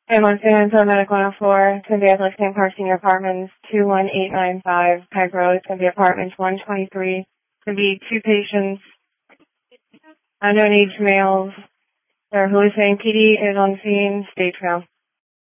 Ambulance Info Medical 104, it's going to be at the St. Park Senior Apartments, 21895 Pike Road. It's going to be Apartments 123. It's going to be two patients, unknown age males. They're hallucinating. PD is on scene, stage fail.